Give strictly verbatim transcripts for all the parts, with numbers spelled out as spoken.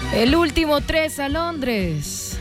El último tres a Londres.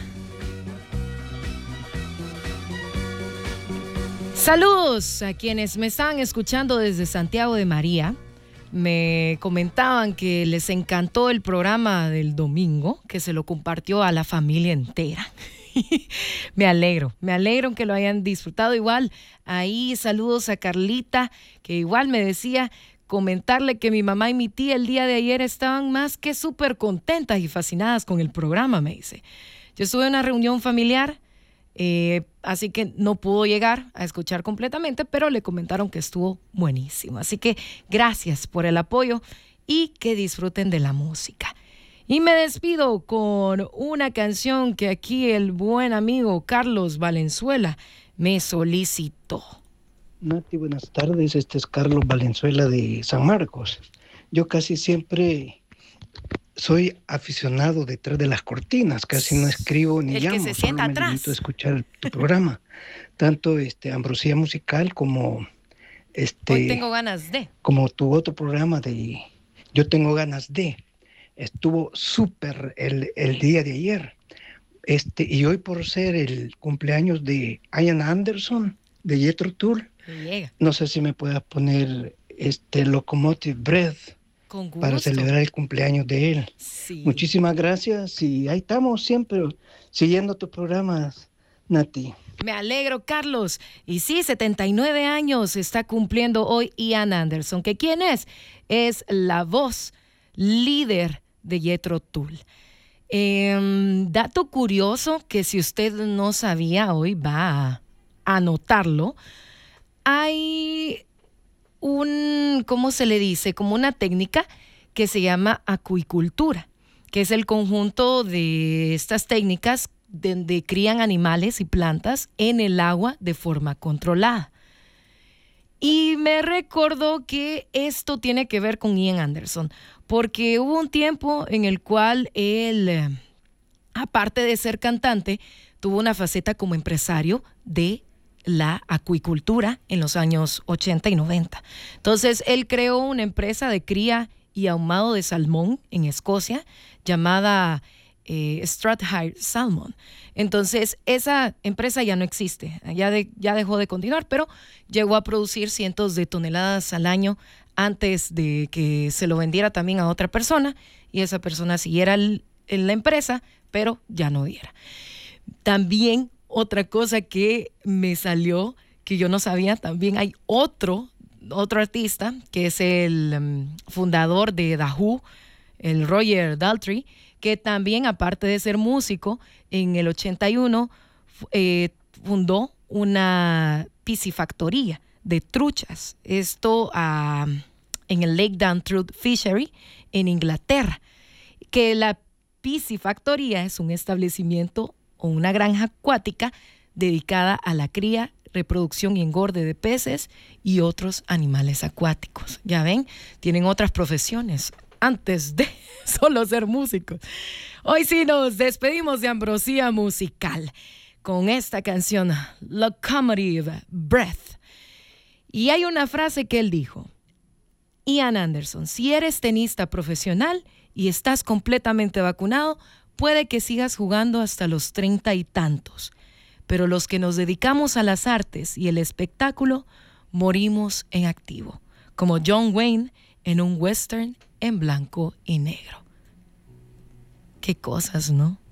Saludos a quienes me están escuchando desde Santiago de María. Me comentaban que les encantó el programa del domingo, que se lo compartió a la familia entera. Me alegro, me alegro que lo hayan disfrutado. Igual, ahí saludos a Carlita, que igual me decía comentarle que mi mamá y mi tía el día de ayer estaban más que súper contentas y fascinadas con el programa, me dice. Yo estuve en una reunión familiar, eh, así que no pudo llegar a escuchar completamente, pero le comentaron que estuvo buenísimo. Así que gracias por el apoyo y que disfruten de la música. Y me despido con una canción que aquí el buen amigo Carlos Valenzuela me solicitó. Nati, buenas tardes. Este es Carlos Valenzuela de San Marcos. Yo casi siempre soy aficionado detrás de las cortinas, casi no escribo ni el llamo, que se sienta solo me atrás. limito a escuchar tu programa. Tanto este Ambrosía Musical como este Hoy tengo ganas de. como tu otro programa de Yo Tengo Ganas de. Estuvo súper el, el día de ayer. Este, y hoy por ser el cumpleaños de Ian Anderson de Jethro Tull, Llega. no sé si me puedas poner este Locomotive Breath Con gusto. para celebrar el cumpleaños de él. Sí. Muchísimas gracias y ahí estamos siempre siguiendo tus programas, Nati. Me alegro, Carlos. Y sí, setenta y nueve años está cumpliendo hoy Ian Anderson, que ¿quién es? Es la voz líder de Jethro Tull. Eh, dato curioso que si usted no sabía, hoy va a anotarlo. Hay un, ¿cómo se le dice? Como una técnica que se llama acuicultura, que es el conjunto de estas técnicas donde crían animales y plantas en el agua de forma controlada. Y me recordó que esto tiene que ver con Ian Anderson, porque hubo un tiempo en el cual él, aparte de ser cantante, tuvo una faceta como empresario de la acuicultura en los años ochenta y noventa. Entonces, él creó una empresa de cría y ahumado de salmón en Escocia llamada eh, Strathclyde Salmon. Entonces, esa empresa ya no existe, ya, de, ya dejó de continuar, pero llegó a producir cientos de toneladas al año antes de que se lo vendiera también a otra persona y esa persona siguiera el, en la empresa, pero ya no diera. También otra cosa que me salió, que yo no sabía, también hay otro, otro artista, que es el um, fundador de The Who, el Roger Daltrey, que también, aparte de ser músico, en el ochenta y uno eh, fundó una piscifactoría de truchas. Esto uh, en el Lake Down Trout Fishery en Inglaterra, que la piscifactoría es un establecimiento o una granja acuática dedicada a la cría, reproducción y engorde de peces y otros animales acuáticos. Ya ven, tienen otras profesiones antes de solo ser músicos. Hoy sí nos despedimos de Ambrosía Musical con esta canción Locomotive Breath. Y hay una frase que él dijo: Ian Anderson, si eres tenista profesional y estás completamente vacunado, puede que sigas jugando hasta los treinta y tantos, pero los que nos dedicamos a las artes y el espectáculo morimos en activo, como John Wayne en un western en blanco y negro. Qué cosas, ¿no?